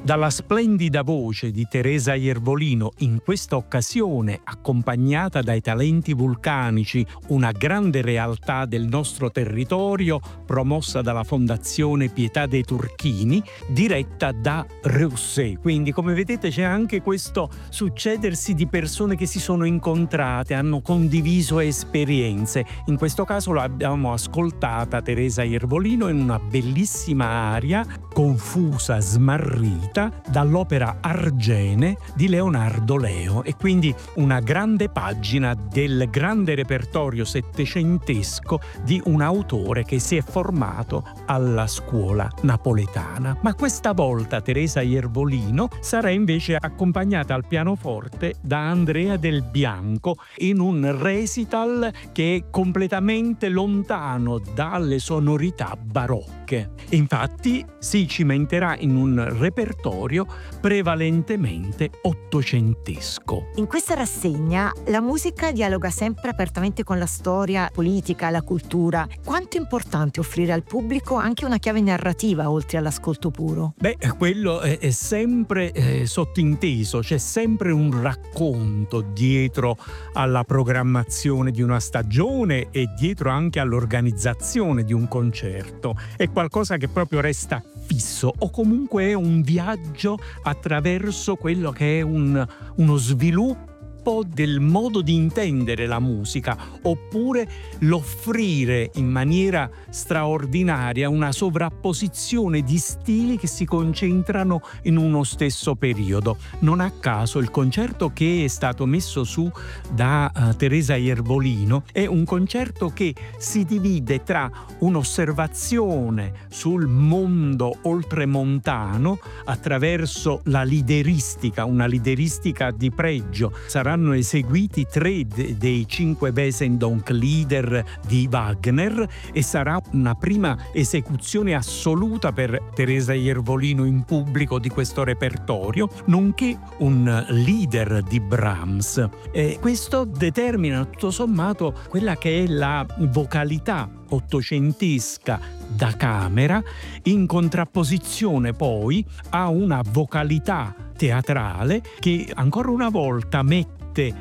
Dalla splendida voce di Teresa Iervolino, in questa occasione accompagnata dai talenti vulcanici, una grande realtà del nostro territorio promossa dalla Fondazione Pietà dei Turchini, diretta da Reusset. Quindi, come vedete, c'è anche questo succedersi di persone che si sono incontrate, hanno condiviso esperienze. In questo caso l'abbiamo ascoltata Teresa Iervolino in una bellissima aria, confusa, smarrita, dall'opera Argene di Leonardo Leo, e quindi una grande pagina del grande repertorio settecentesco di un autore che si è formato alla scuola napoletana. Ma questa volta Teresa Iervolino sarà invece accompagnata al pianoforte da Andrea Del Bianco in un recital che è completamente lontano dalle sonorità barocche. Infatti si cimenterà in un repertorio prevalentemente ottocentesco. In questa rassegna la musica dialoga sempre apertamente con la storia politica, la cultura. Quanto è importante offrire al pubblico anche una chiave narrativa oltre all'ascolto puro? Quello è sempre sottinteso, c'è sempre un racconto dietro alla programmazione di una stagione e dietro anche all'organizzazione di un concerto. È qualcosa che proprio resta fisso, o comunque è un viaggio attraverso quello che è uno sviluppo del modo di intendere la musica, oppure l'offrire in maniera straordinaria una sovrapposizione di stili che si concentrano in uno stesso periodo. Non a caso il concerto che è stato messo su da Teresa Iervolino è un concerto che si divide tra un'osservazione sul mondo oltremontano attraverso la lideristica, una lideristica di pregio. Saranno eseguiti 3 dei 5 Wesendonck-Lieder di Wagner e sarà una prima esecuzione assoluta per Teresa Iervolino in pubblico di questo repertorio, nonché un Lieder di Brahms. Questo determina tutto sommato quella che è la vocalità ottocentesca da camera, in contrapposizione poi a una vocalità teatrale che ancora una volta mette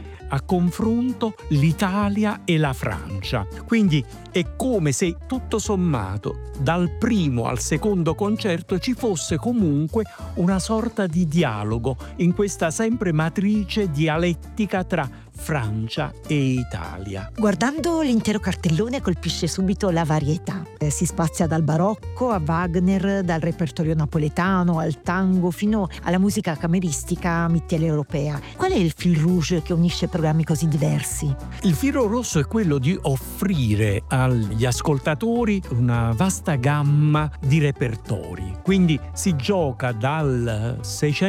a confronto l'Italia e la Francia. Quindi è come se tutto sommato dal primo al secondo concerto ci fosse comunque una sorta di dialogo in questa sempre matrice dialettica tra Francia e Italia. Guardando l'intero cartellone colpisce subito la varietà. Si spazia dal barocco a Wagner, dal repertorio napoletano al tango fino alla musica cameristica mitteleuropea. Qual è il fil rouge che unisce programmi così diversi? Il filo rosso è quello di offrire agli ascoltatori una vasta gamma di repertori. Quindi si gioca dal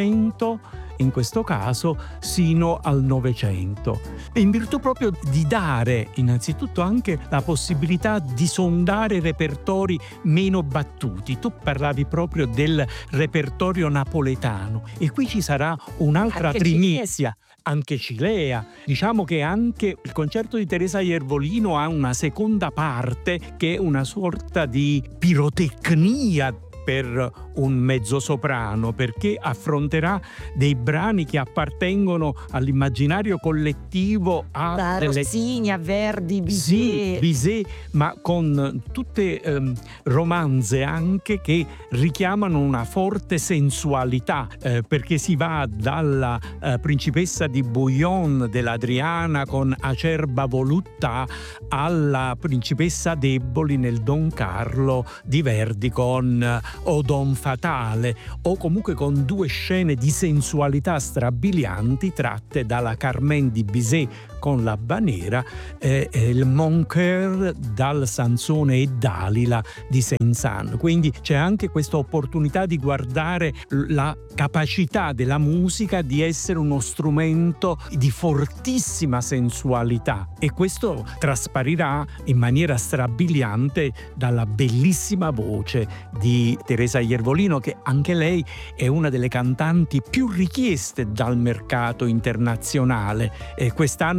600 in questo caso sino al Novecento, in virtù proprio di dare innanzitutto anche la possibilità di sondare repertori meno battuti. Tu parlavi proprio del repertorio napoletano e qui ci sarà un'altra primizia, anche Cilea. Diciamo che anche il concerto di Teresa Iervolino ha una seconda parte che è una sorta di pirotecnia per un mezzosoprano, perché affronterà dei brani che appartengono all'immaginario collettivo da Rossini a Verdi, Bizet. Sì, Bizet, ma con tutte romanze anche che richiamano una forte sensualità, perché si va dalla principessa di Bouillon dell'Adriana con Acerba voluttà alla principessa Deboli nel Don Carlo di Verdi con Odon fatale, o comunque con 2 scene di sensualità strabilianti tratte dalla Carmen di Bizet con l'Abba Nera e il Mon Cœur dal Sansone e Dalila di Saint-Saëns. Quindi c'è anche questa opportunità di guardare la capacità della musica di essere uno strumento di fortissima sensualità, e questo trasparirà in maniera strabiliante dalla bellissima voce di Teresa Iervolino, che anche lei è una delle cantanti più richieste dal mercato internazionale. Quest'anno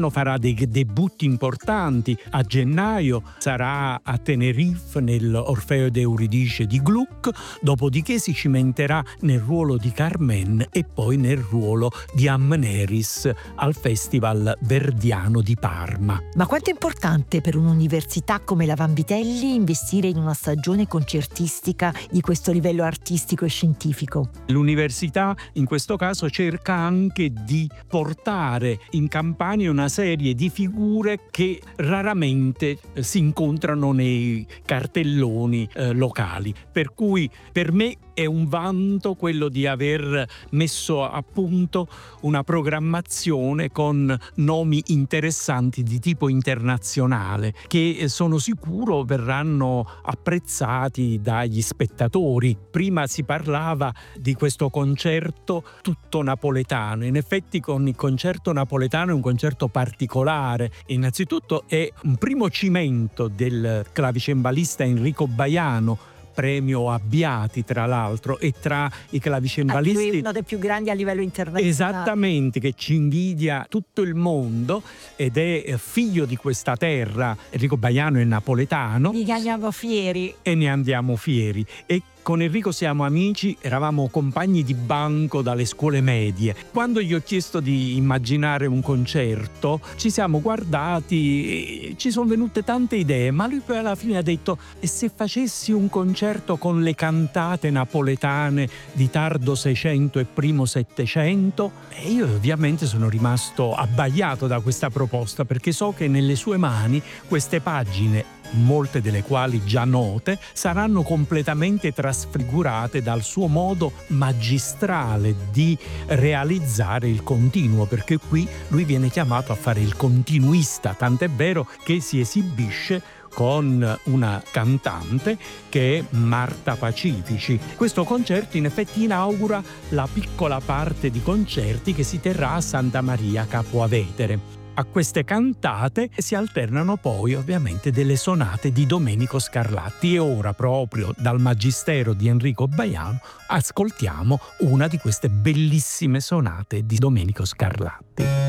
farà dei debutti importanti. A gennaio sarà a Tenerife nell'Orfeo ed Euridice di Gluck, dopodiché si cimenterà nel ruolo di Carmen e poi nel ruolo di Amneris al Festival Verdiano di Parma. Ma quanto è importante per un'università come la Vanvitelli investire in una stagione concertistica di questo livello artistico e scientifico? L'università in questo caso cerca anche di portare in Campania una serie di figure che raramente si incontrano nei cartelloni locali, per cui per me è un vanto quello di aver messo a punto una programmazione con nomi interessanti di tipo internazionale che sono sicuro verranno apprezzati dagli spettatori. Prima si parlava di questo concerto tutto napoletano. In effetti con il concerto napoletano è un concerto particolare. Innanzitutto è un primo cimento del clavicembalista Enrico Baiano, premio Abbiati tra l'altro, e tra i clavicembalisti uno dei più grandi a livello internazionale. Esattamente, che ci invidia tutto il mondo ed è figlio di questa terra. Enrico Baiano è napoletano. Ne andiamo fieri. E ne andiamo fieri. E con Enrico siamo amici, eravamo compagni di banco dalle scuole medie. Quando gli ho chiesto di immaginare un concerto, ci siamo guardati e ci sono venute tante idee, ma lui poi alla fine ha detto: e se facessi un concerto con le cantate napoletane di tardo Seicento e primo Settecento? E io ovviamente sono rimasto abbagliato da questa proposta, perché so che nelle sue mani queste pagine, molte delle quali già note, saranno completamente trasfigurate dal suo modo magistrale di realizzare il continuo, perché qui lui viene chiamato a fare il continuista, tant'è vero che si esibisce con una cantante che è Marta Pacifici. Questo concerto in effetti inaugura la piccola parte di concerti che si terrà a Santa Maria Capua Vetere. A queste cantate si alternano poi ovviamente delle sonate di Domenico Scarlatti, e ora proprio dal magistero di Enrico Baiano ascoltiamo una di queste bellissime sonate di Domenico Scarlatti.